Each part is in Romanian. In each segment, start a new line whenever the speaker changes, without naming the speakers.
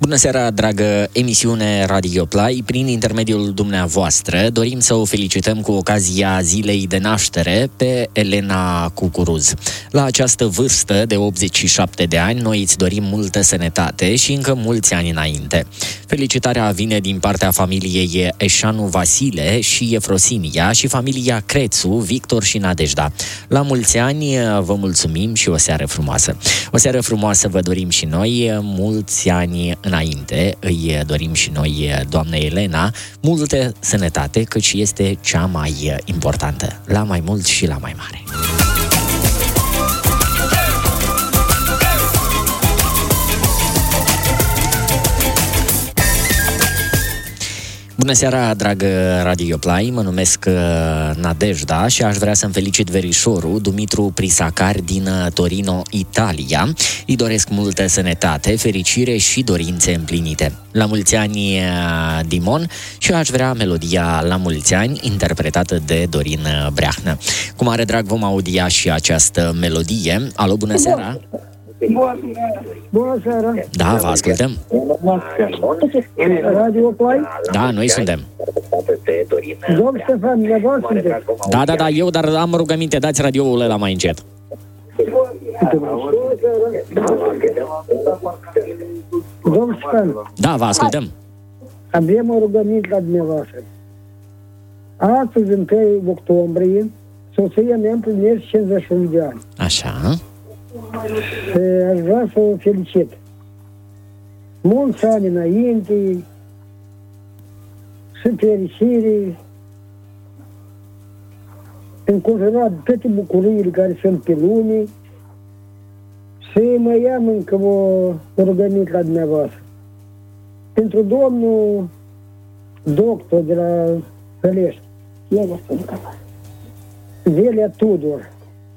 Bună seara, dragă emisiune Radio Play. Prin intermediul dumneavoastră dorim să o felicităm cu ocazia zilei de naștere pe Elena Cucuruz. La această vârstă de 87 de ani, noi îți dorim multă sănătate și încă mulți ani înainte. Felicitarea vine din partea familiei Eșanu Vasile și Efrosinia și familia Crețu, Victor și Nadejda. La mulți ani vă mulțumim și o seară frumoasă. O seară frumoasă vă dorim și noi, mulți ani înainte. Îi dorim și noi, doamna Elena, multă sănătate, căci este cea mai importantă, la mai mult și la mai mare. Bună seara, dragă Radio Play, mă numesc Nadejda și aș vrea să-mi felicit verișorul Dumitru Prisacar din Torino, Italia. Îi doresc multă sănătate, fericire și dorințe împlinite. La mulți ani, Dimon, și aș vrea melodia La mulți ani, interpretată de Dorin Breahnă. Cu mare drag vom audia și această melodie. Alo, bună seara!
Bună seara!
Da, vă ascultăm!
Radio Play?
Da, noi suntem.
Domn Ștefan, nevoie sunteți?
Da, eu, dar am rugăminte, dați radioul ăla mai încet.
Domn Ștefan,
Da, vă ascultăm.
avem o rugăminte la dumneavoastră. Astăzi, în 1 octombrie, soția mea împlinește 51 de ani.
Așa.
Și aș vrea să o felicit. Mulți ani înainte, și fericire, înconjurat de toate bucuriile care sunt pe lume, și mai am încă o rugăminte la dumneavoastră. Pentru domnul doctor de la Călești, Velia Tudor,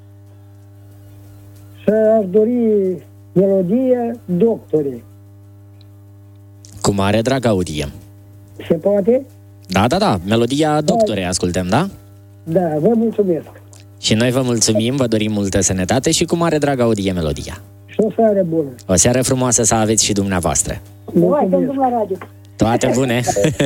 și aș dori melodia Doctorii.
Cu mare drag audiem.
Se poate?
Da, melodia Doctore ascultăm, da?
Da, vă mulțumesc.
Și noi vă mulțumim, vă dorim multă sănătate și cu mare drag audiem melodia.
Și o seară bună.
O seară frumoasă să aveți și dumneavoastră.
Mulțumesc.
La radio.
Toate bune!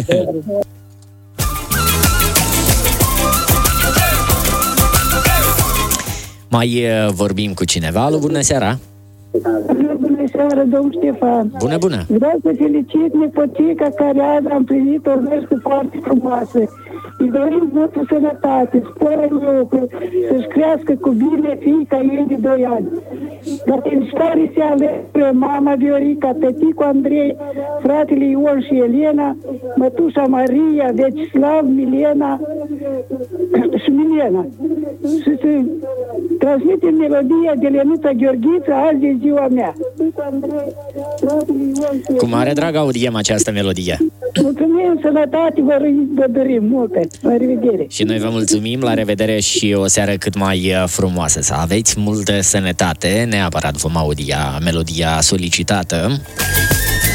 Mai vorbim cu cineva. Alo, bună seara!
Bună seara, domn Ștefan.
Bună!
Vreau să felicit nepotica care azi a împlinit o vârstă foarte frumoasă. Îi dorim multă sănătate, spor în lucru, să-și crească cu bine fiica ei de 2 ani. La felicitare se alătură mama Viorica, tăticul Andrei, fratele Ion și Elena, mătușa Maria, Vecislav, Milena și Milena. Și să transmite melodia de Lenuța Gheorghiță, azi de ziua mea.
Cu mare drag audiem această melodie.
Mulțumim, sănătate, vă dorim multe. La revedere!
Și noi vă mulțumim, la revedere și o seară cât mai frumoasă să aveți, multă sănătate, neapărat vom audia melodia solicitată.